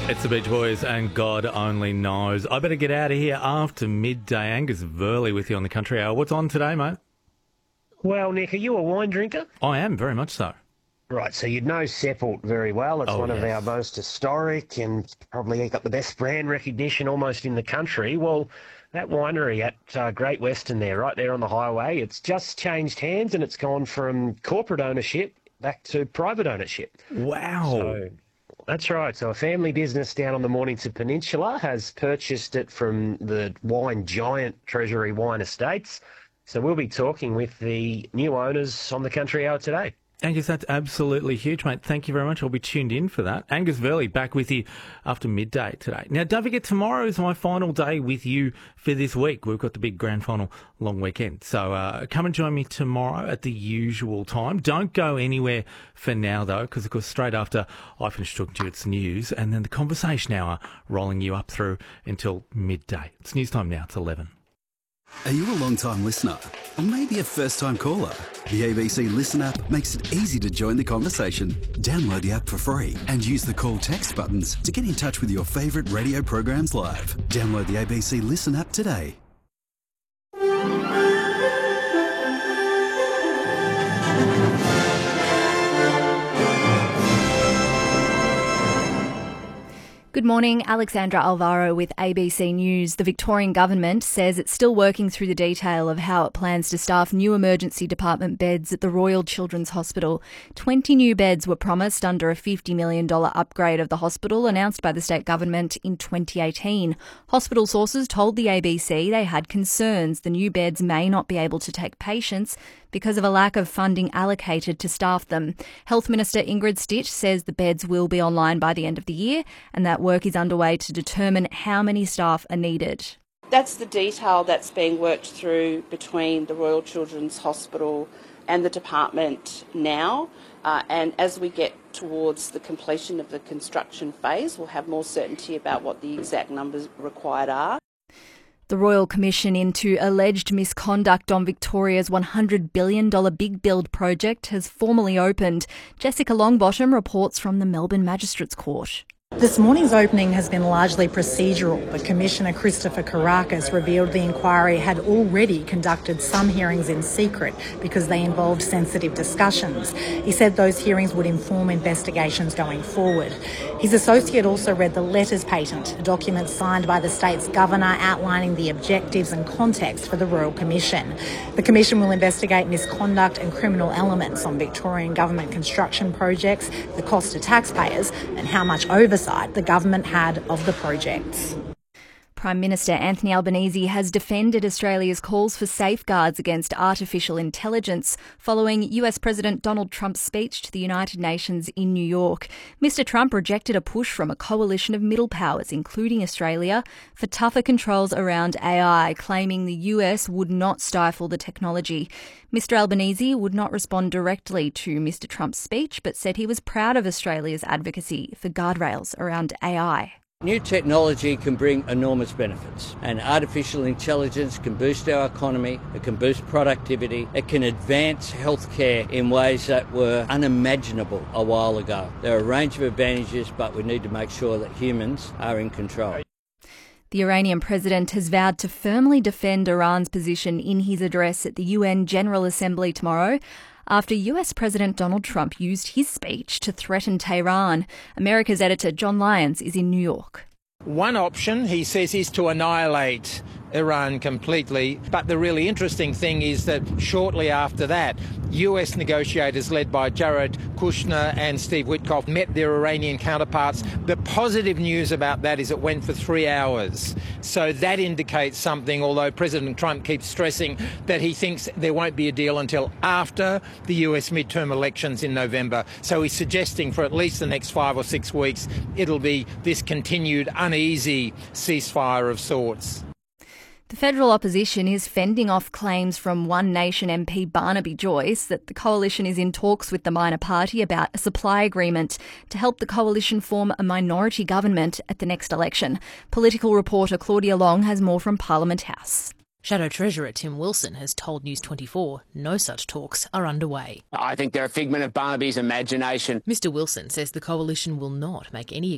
It's the Beach Boys and God Only Knows. I better get out of here after midday. Angus Verley with you on the Country Hour. What's on today, mate? Well, Nick, are you a wine drinker? I am, very much so. Right, so you'd know Seppelt very well. It's one of our most historic and probably got the best brand recognition almost in the country. Well, that winery at Great Western there, right there on the highway, it's just changed hands and it's gone from corporate ownership back to private ownership. Wow. So, that's right. So a family business down on the Mornington Peninsula has purchased it from the wine giant Treasury Wine Estates. So we'll be talking with the new owners on the Country Hour today. Angus, that's absolutely huge, mate. Thank you very much. I'll be tuned in for that. Angus Verley back with you after midday today. Now, don't forget, tomorrow is my final day with you for this week. We've got the big grand final long weekend. So come and join me tomorrow at the usual time. Don't go anywhere for now, though, because, of course, straight after I finish talking to you, it's news, and then the conversation hour rolling you up through until midday. It's news time now. It's 11. Are you a long-time listener? Or maybe a first-time caller? The ABC Listen app makes it easy to join the conversation. Download the app for free and use the call text buttons to get in touch with your favourite radio programs live. Download the ABC Listen app today. Good morning, Alexandra Alvaro with ABC News. The Victorian government says it's still working through the detail of how it plans to staff new emergency department beds at the Royal Children's Hospital. 20 new beds were promised under a $50 million upgrade of the hospital announced by the state government in 2018. Hospital sources told the ABC they had concerns the new beds may not be able to take patients because of a lack of funding allocated to staff them. Health Minister Ingrid Stitch says the beds will be online by the end of the year and that work is underway to determine how many staff are needed. That's the detail that's being worked through between the Royal Children's Hospital and the department now. And as we get towards the completion of the construction phase, we'll have more certainty about what the exact numbers required are. The Royal Commission into alleged misconduct on Victoria's $100 billion Big Build project has formally opened. Jessica Longbottom reports from the Melbourne Magistrates Court. This morning's opening has been largely procedural, but Commissioner Christopher Kourakis revealed the inquiry had already conducted some hearings in secret because they involved sensitive discussions. He said those hearings would inform investigations going forward. His associate also read the letters patent, a document signed by the state's governor outlining the objectives and context for the Royal Commission. The Commission will investigate misconduct and criminal elements on Victorian government construction projects, the cost to taxpayers, and how much oversight the government had of the projects. Prime Minister Anthony Albanese has defended Australia's calls for safeguards against artificial intelligence following US President Donald Trump's speech to the United Nations in New York. Mr Trump rejected a push from a coalition of middle powers, including Australia, for tougher controls around AI, claiming the US would not stifle the technology. Mr Albanese would not respond directly to Mr Trump's speech, but said he was proud of Australia's advocacy for guardrails around AI. New technology can bring enormous benefits, and artificial intelligence can boost our economy, it can boost productivity, it can advance healthcare in ways that were unimaginable a while ago. There are a range of advantages, but we need to make sure that humans are in control. The Iranian president has vowed to firmly defend Iran's position in his address at the UN General Assembly tomorrow, after US President Donald Trump used his speech to threaten Tehran. America's editor John Lyons is in New York. One option, he says, is to annihilate Iran completely. But the really interesting thing is that shortly after that, US negotiators led by Jared Kushner and Steve Witkoff met their Iranian counterparts. The positive news about that is it went for 3 hours. So that indicates something, although President Trump keeps stressing that he thinks there won't be a deal until after the US midterm elections in November. So he's suggesting for at least the next 5 or 6 weeks, it'll be this continued uneasy ceasefire of sorts. The federal opposition is fending off claims from One Nation MP Barnaby Joyce that the coalition is in talks with the minor party about a supply agreement to help the coalition form a minority government at the next election. Political reporter Claudia Long has more from Parliament House. Shadow Treasurer Tim Wilson has told News 24 no such talks are underway. I think they're a figment of Barnaby's imagination. Mr Wilson says the coalition will not make any